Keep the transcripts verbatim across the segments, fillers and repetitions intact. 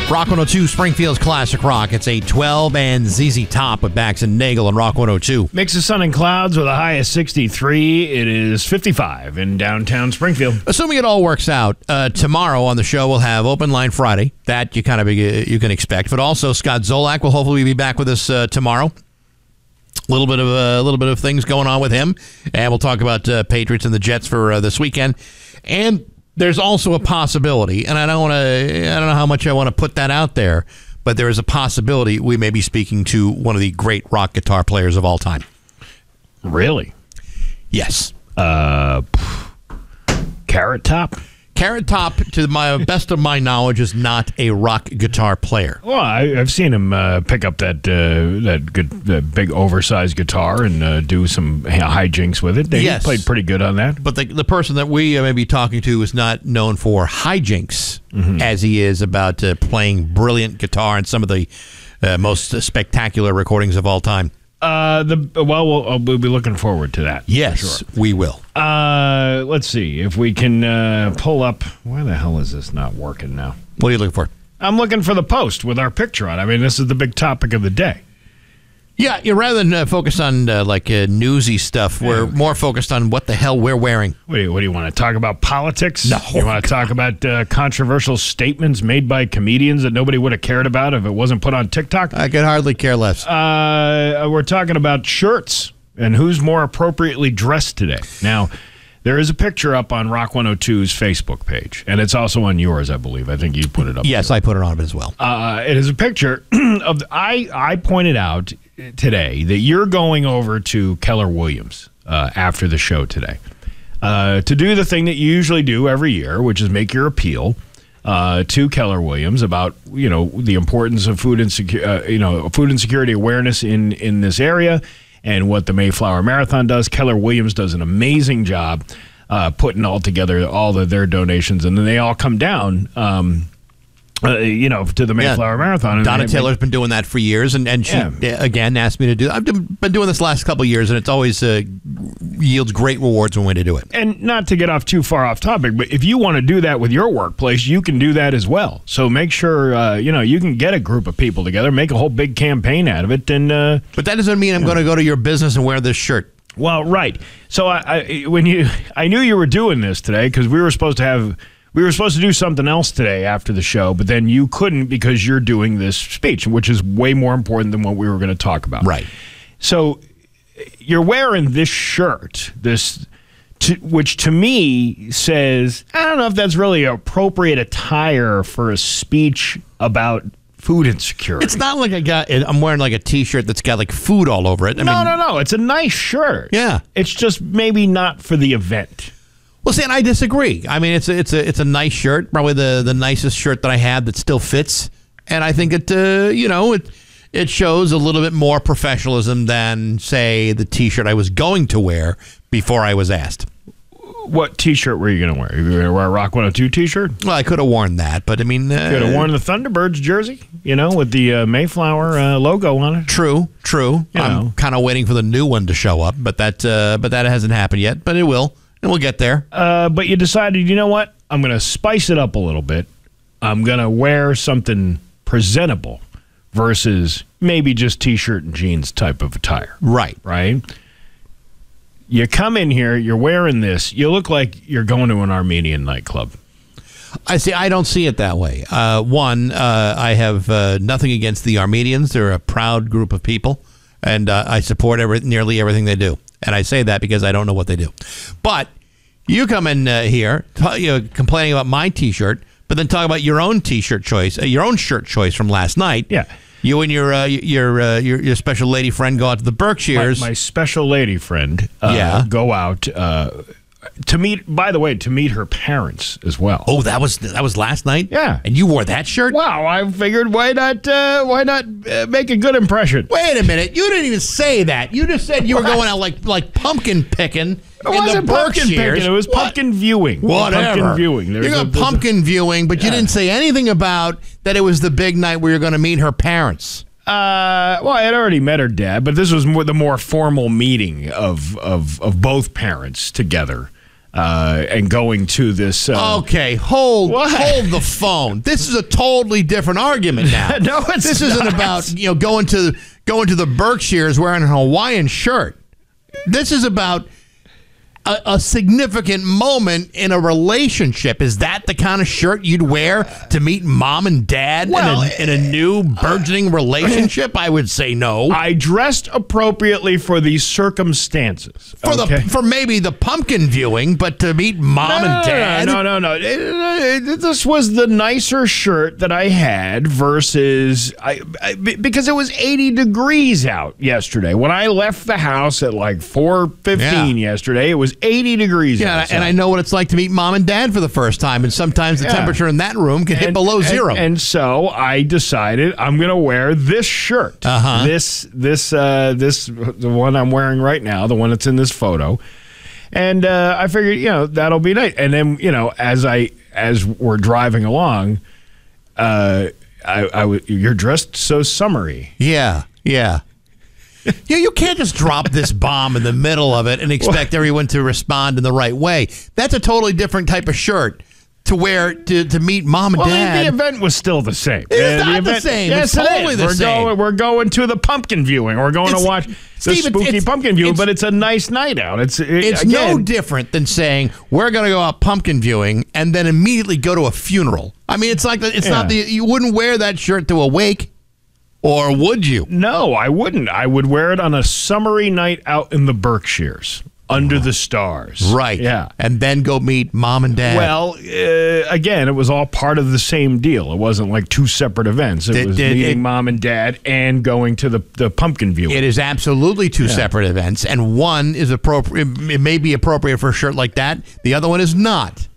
Rock one oh two, Springfield's Classic Rock. It's a twelve and Z Z Top with Bax and Nagel on Rock one oh two. Mix of sun and clouds with a high of sixty-three. It is fifty-five in downtown Springfield. Assuming it all works out, uh, tomorrow on the show we'll have Open Line Friday. That you kind of you can expect. But also Scott Zolak will hopefully be back with us uh, tomorrow. A little bit of a uh, little bit of things going on with him, and we'll talk about uh, Patriots and the Jets for uh, this weekend. And there's also a possibility, and I don't want to. I don't know how much I want to put that out there, but there is a possibility we may be speaking to one of the great rock guitar players of all time. Really? Yes. Uh, Carrot Top. Carrot Top, to my best of my knowledge, is not a rock guitar player. Well, I, I've seen him uh, pick up that uh, that good, that big oversized guitar and uh, do some hijinks with it. He yes. played pretty good on that. But the the person that we may be talking to is not known for hijinks mm-hmm. as he is about uh, playing brilliant guitar in some of the uh, most spectacular recordings of all time. Uh, the well, we'll, we'll be looking forward to that. Yes, sure. we will. Uh, let's see if we can uh, pull up. Why the hell is this not working now? What are you looking for? I'm looking for the post with our picture on. I mean, this is the big topic of the day. Yeah, yeah rather than uh, focus on uh, like uh, newsy stuff, we're yeah. more focused on what the hell we're wearing. What do you, what do you want to talk about? Politics? No. You want to talk about uh, controversial statements made by comedians that nobody would have cared about if it wasn't put on TikTok? I could hardly care less. Uh, we're talking about shirts and who's more appropriately dressed today. Now, there is a picture up on Rock one oh two's Facebook page, and it's also on yours, I believe. I think you put it up. Yes, there. I put it on it as well. Uh, it is a picture of. The, I I pointed out today that you're going over to Keller Williams uh, after the show today uh, to do the thing that you usually do every year, which is make your appeal uh, to Keller Williams about you know the importance of food insecurity, uh, you know food insecurity awareness in in this area. And what the Mayflower Marathon does. Keller Williams does an amazing job uh, putting all together all of their donations, and then they all come down, um, uh, you know, to the Mayflower yeah. Marathon. And Donna they, Taylor's been doing that for years, and, and she, yeah. again, asked me to do I've been doing this last couple of years, and it's always uh, yields great rewards when we do it. And not to get off too far off topic, but if you want to do that with your workplace, you can do that as well. So make sure, uh, you know, you can get a group of people together, make a whole big campaign out of it. and. Uh, but that doesn't mean I'm going to go to your business and wear this shirt. Well, right. So I, I when you, I knew you were doing this today because we were supposed to have... We were supposed to do something else today after the show, but then you couldn't because you're doing this speech, which is way more important than what we were going to talk about. Right. So you're wearing this shirt, this, to, which to me says, I don't know if that's really appropriate attire for a speech about food insecurity. It's not like I got, I'm wearing like a T-shirt that's got like food all over it. I no, mean, no, no. It's a nice shirt. Yeah. It's just maybe not for the event. Well, see, and I disagree. I mean, it's a, it's a it's a nice shirt, probably the, the nicest shirt that I have that still fits, and I think it uh, you know it it shows a little bit more professionalism than say the T-shirt I was going to wear before I was asked. What T-shirt were you going to wear? You were going to wear a Rock one oh two T-shirt? Well, I could have worn that, but I mean, uh, could have worn the Thunderbirds jersey, you know, with the uh, Mayflower uh, logo on it. True, true. You I'm kind of waiting for the new one to show up, but that uh, but that hasn't happened yet. But it will. And we'll get there. Uh, but you decided, you know what? I'm going to spice it up a little bit. I'm going to wear something presentable versus maybe just T-shirt and jeans type of attire. Right. Right? You come in here, you're wearing this. You look like you're going to an Armenian nightclub. I see. I don't see it that way. Uh, one, uh, I have uh, nothing against the Armenians. They're a proud group of people, and uh, I support every, nearly everything they do. And I say that because I don't know what they do. But you come in uh, here, t- you know, complaining about my T-shirt, but then talk about your own T-shirt choice, uh, your own shirt choice from last night. Yeah. You and your uh, your, uh, your your special lady friend go out to the Berkshires. My, my special lady friend uh, yeah. go out uh, to meet, by the way, to meet her parents as well. Oh, that was that was last night? Yeah. And you wore that shirt? Wow, I figured why not uh, why not uh, make a good impression? Wait a minute. You didn't even say that. You just said you were going out like like pumpkin picking. It wasn't pumpkin picking. It was pumpkin viewing. Whatever. Pumpkin viewing. You're going pumpkin viewing, but yeah. you didn't say anything about that it was the big night where you're going to meet her parents. Uh, well, I had already met her dad, but this was more the more formal meeting of of, of both parents together. uh, and going to this. Uh, okay, hold What? hold the phone. This is a totally different argument now. No, it's this not. isn't about you know going to going to the Berkshires wearing a Hawaiian shirt. This is about a, a significant moment in a relationship. Is that the kind of shirt you'd wear to meet mom and dad Well, in, a, in a new burgeoning relationship? I would say no. I dressed appropriately for these circumstances. For okay? the for maybe the pumpkin viewing, but to meet mom no, and dad. No, no, no, no. It- it- This was the nicer shirt that I had versus I, I because it was eighty degrees out yesterday. When I left the house at like four fifteen Yeah. yesterday, it was eighty degrees Yeah, outside. and I know what it's like to meet mom and dad for the first time, and sometimes the Yeah. temperature in that room can hit And- below and- zero. And so I decided I'm going to wear this shirt. Uh-huh. This this uh, this the one I'm wearing right now, the one that's in this photo. And uh, I figured, you know, that'll be nice. And then, you know, as I as we're driving along, uh, I, I w- you're dressed so summery. yeah, yeah. You, you can't just drop this bomb in the middle of it and expect everyone to respond in the right way. That's a totally different type of shirt to wear to, to meet mom and Well, dad. the event was still the same. It's Uh, not the event- same. Yes, It's it totally is. the we're same. Going, we're going to the pumpkin viewing. We're going It's- to watch the Steve, it's- spooky it's- pumpkin viewing, it's- but it's a nice night out. It's it, It's again, no different than saying we're going to go out pumpkin viewing and then immediately go to a funeral. I mean, it's like the, it's not the Yeah. you wouldn't wear that shirt to a wake, or would you? No, I wouldn't. I would wear it on a summery night out in the Berkshires, under the stars. Right. Yeah. And then go meet mom and dad. Well, uh, again, it was all part of the same deal. It wasn't like two separate events. It Did- was did meeting it- mom and dad and going to the, the pumpkin viewing. it is absolutely two separate events, and one is appropriate. It may be appropriate for a shirt like that. The other one is not.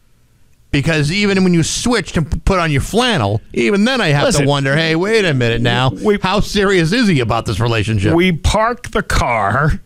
Because even when you switch to p- put on your flannel, even then I have Listen, to wonder, hey, wait a minute now. we- How serious is he about this relationship? We park the car,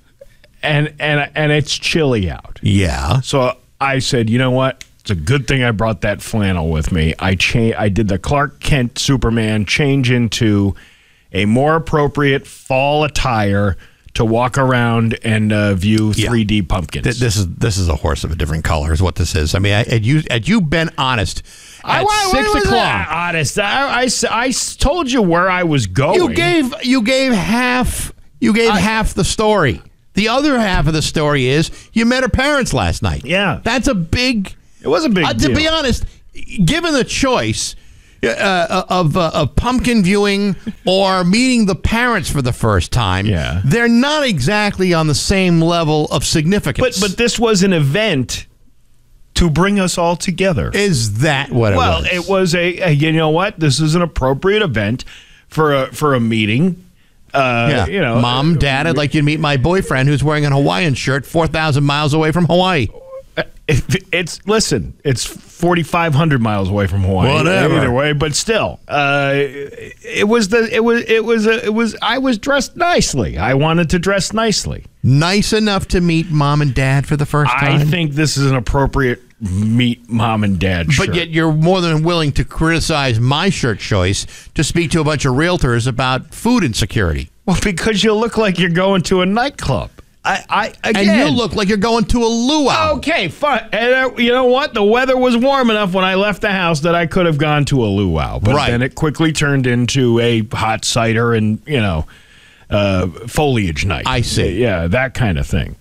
and and and it's chilly out. yeah. So I said, you know what? It's a good thing I brought that flannel with me. I cha- I did the Clark Kent Superman change into a more appropriate fall attire to walk around and uh, view Yeah. three D pumpkins. Th- This is this is a horse of a different color, is what this is. I mean, I- had you had you been honest at I, why- six why was o'clock, that honest. I, I s- I s- told you where I was going. you gave you gave half you gave half the story. The other half of the story is you met her parents last night. Yeah. That's a big. It was a big Uh, deal. to be honest, given the choice uh, of uh, of pumpkin viewing or meeting the parents for the first time, Yeah. they're not exactly on the same level of significance. But but this was an event to bring us all together. is that what it well, was? it was a, a you know what? This is an appropriate event for a for a meeting. Uh, Yeah, you know, Mom, Dad, I'd like you to meet my boyfriend who's wearing a Hawaiian shirt four thousand miles away from Hawaii. It, it's listen. It's forty five hundred miles away from Hawaii. Whatever. Either way, but still, uh, it was the it was it was a, it was. I was dressed nicely. I wanted to dress nicely. Nice enough to meet Mom and Dad for the first time. I think this is an appropriate meet mom and dad shirt. But yet you're more than willing to criticize my shirt choice to speak to a bunch of realtors about food insecurity. Well, because you look like you're going to a nightclub. I, I again. And you look like you're going to a luau. Okay, fine. And uh, you know what? The weather was warm enough when I left the house that I could have gone to a luau. But Right. then it quickly turned into a hot cider and, you know, uh, foliage night. I see. Yeah, that kind of thing.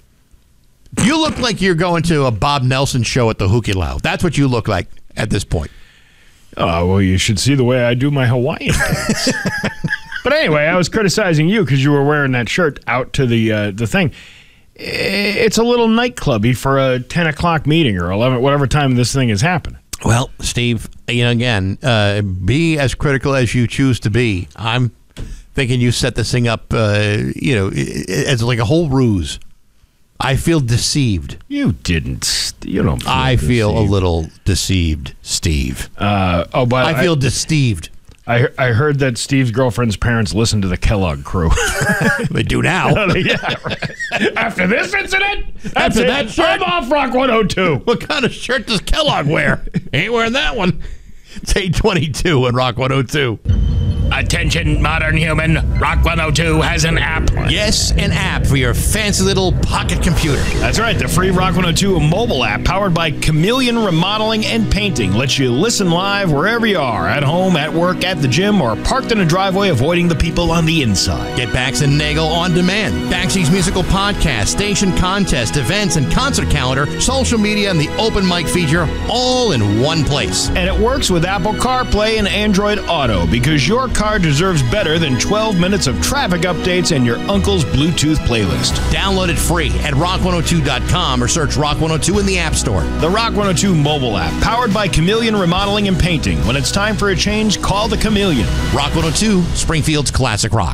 You look like you're going to a Bob Nelson show at the Hukilau. That's what you look like at this point. Oh, well, you should see the way I do my Hawaiian dance. But anyway, I was criticizing you because you were wearing that shirt out to the uh, the thing. It's a little nightclubby for a ten o'clock meeting or eleven, whatever time this thing is happening. Well, Steve, you know, again, uh, be as critical as you choose to be. I'm thinking you set this thing up, uh, you know, as like a whole ruse. I feel deceived. You didn't. You don't. Feel I feel a deceived. little deceived, Steve. Uh, oh, but I feel deceived. I I heard that Steve's girlfriend's parents listen to the Kellogg Crew. They do now. Yeah, right. After this incident, that's After it. that shirt? I'm off Rock one oh two. What kind of shirt does Kellogg wear? Ain't wearing that one. It's eight twenty-two on Rock one oh two. I Attention, modern human. Rock one oh two has an app. Yes, an app for your fancy little pocket computer. That's right. The free Rock one oh two mobile app powered by Chameleon Remodeling and Painting lets you listen live wherever you are, at home, at work, at the gym, or parked in a driveway avoiding the people on the inside. Get Bax and Nagel on demand. Baxi's musical podcast, station contest, events, and concert calendar, social media, and the open mic feature all in one place. And it works with Apple CarPlay and Android Auto because your car deserves better than twelve minutes of traffic updates and your uncle's Bluetooth playlist. Download it free at rock one oh two dot com or search Rock one oh two in the App Store. The Rock one oh two mobile app, powered by Chameleon Remodeling and Painting. When it's time for a change, call the Chameleon. Rock one oh two, Springfield's classic rock.